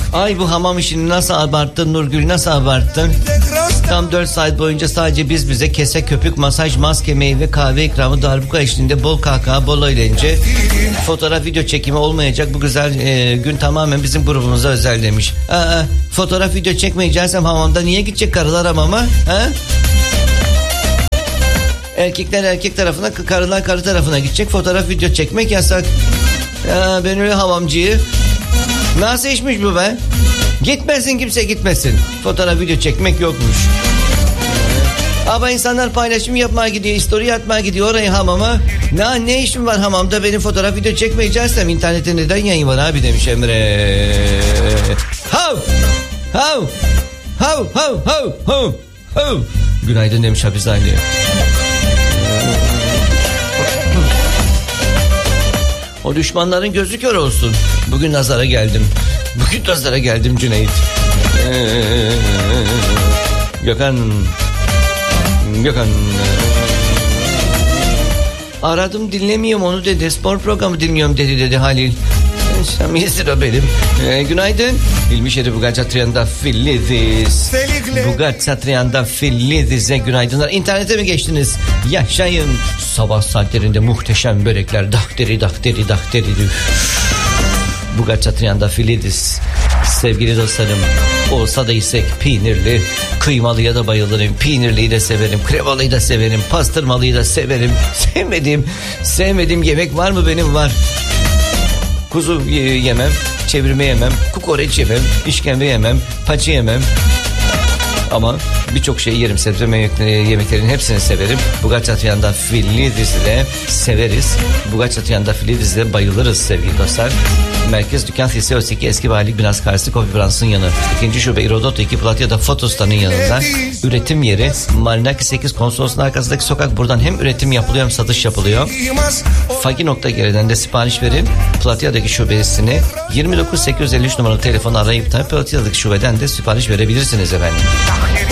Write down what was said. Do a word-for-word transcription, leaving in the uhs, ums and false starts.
Ay bu hamam işini nasıl abarttın Nurgül, nasıl abarttın? Tam dört saat boyunca sadece biz bize kese, köpük, masaj, maske, meyve, kahve ikramı, darbuka eşliğinde bol kahkaha, bol eğlence, fotoğraf video çekimi olmayacak. Bu güzel e, gün tamamen bizim grubumuza özel demiş. Aa, fotoğraf video çekmeyeceksem hamamda niye gidecek karılar hamama? Ha? Erkekler erkek tarafına, karılar karı tarafına gidecek. Fotoğraf video çekmek yasak. Ya ben öyle hamamcıyı. Nasıl işmiş bu be? Gitmesin, kimse gitmesin. Fotoğraf video çekmek yokmuş. Ama insanlar paylaşım yapmaya gidiyor, story atmaya gidiyor oraya hamama. Ne ne işim var hamamda, benim fotoğraf video çekmeyeceksem internette neden yayın var abi demiş Emre. Hav! Hav! Hav! Hav! Hav! Hav! Hav! Günaydın demiş Hafizali. O düşmanların gözü kör olsun. Bugün nazara geldim. Bugün nazara geldim Cüneyt. Gökhan. Gökhan. Aradım dinlemiyorum onu dedi. Spor programı dinliyorum dedi dedi Halil. Şamiyesi o benim. Ee, günaydın. İlmi Şerif Bugat Trianda Filidis. Bugat Trianda Filidis'e günaydınlar. İnternete mi geçtiniz? Yaşayın. Sabah saatlerinde muhteşem börekler. Dahteri dahteri dahteri. Bugat Trianda Filidis. Sevgili dostlarım, olsa da isek peynirli, kıymalıya da bayılırım, peynirliyi de severim, kremalıyı da severim, pastırmalıyı da severim. Sevmediğim, sevmediğim yemek var mı benim? Var. Kuzu yemem, çevirme yemem, kukoreç yemem, işkembe yemem, paçı yemem. Ama birçok şeyi yerim, sebze yemeklerin hepsini severim. Bugaçatıyan'da Filidis'i de severiz. Bugaçatıyan'da Filidis'i de bayılırız sevgili dostlar. Merkez Dükkan Fisyos iki Eski Valilik Binası karşısı Kofi Brans'ın yanı. İkinci şube İrodoto iki Platya'da Fotostan'ın yanında. Üretim yeri Marinaki sekiz Konsolosluğun arkasındaki sokak. Buradan hem üretim yapılıyor hem satış yapılıyor. Fagi.G'den de sipariş verin. Platya'daki şubesini yirmi dokuz sekiz yüz elli üç numaralı telefonu arayıp da Platya'daki şubeden de sipariş verebilirsiniz efendim.